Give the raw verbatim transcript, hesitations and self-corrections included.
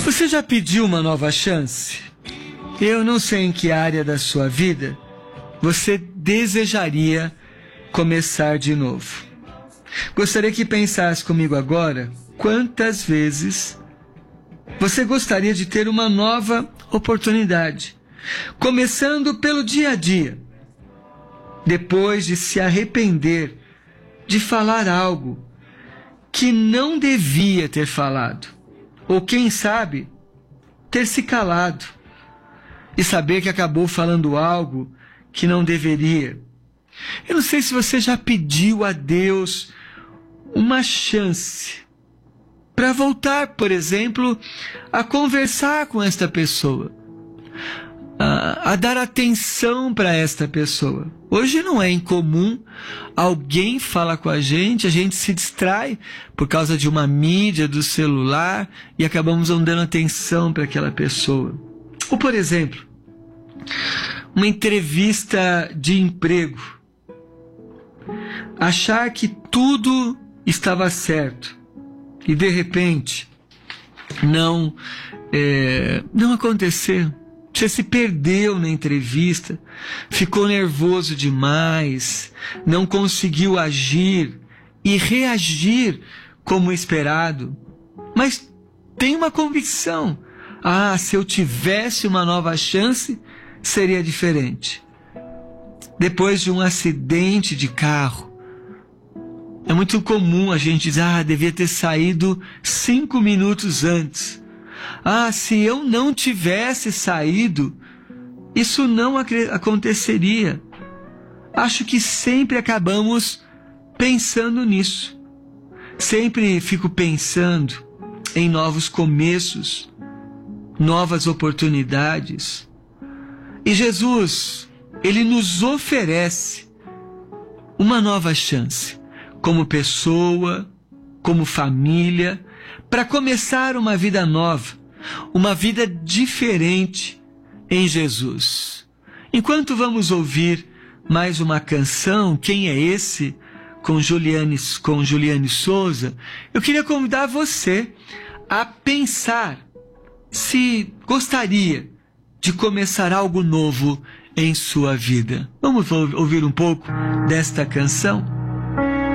Você já pediu uma nova chance? Eu não sei em que área da sua vida você desejaria começar de novo. Gostaria que pensasse comigo agora quantas vezes você gostaria de ter uma nova oportunidade, começando pelo dia a dia, depois de se arrepender de falar algo que não devia ter falado, ou quem sabe, ter se calado e saber que acabou falando algo que não deveria. Eu não sei se você já pediu a Deus uma chance para voltar, por exemplo, a conversar com esta pessoa, a, a dar atenção para esta pessoa. Hoje não é incomum alguém fala com a gente, a gente se distrai por causa de uma mídia, do celular, e acabamos não dando atenção para aquela pessoa. Ou, por exemplo, uma entrevista de emprego. Achar que tudo estava certo e, de repente, não, é, não aconteceu. Você se perdeu na entrevista, ficou nervoso demais, não conseguiu agir e reagir como esperado, mas tem uma convicção: ah, se eu tivesse uma nova chance, seria diferente. Depois de um acidente de carro, é muito comum a gente dizer: ah, devia ter saído cinco minutos antes. Ah, se eu não tivesse saído, isso não ac- aconteceria. Acho que sempre acabamos pensando nisso. Sempre fico pensando em novos começos, novas oportunidades. E Jesus, Ele nos oferece uma nova chance, como pessoa, como família, para começar uma vida nova, uma vida diferente em Jesus. Enquanto vamos ouvir mais uma canção, Quem é Esse?, com Juliane, com Juliane Souza, eu queria convidar você a pensar se gostaria de começar algo novo em sua vida. Vamos ouvir um pouco desta canção?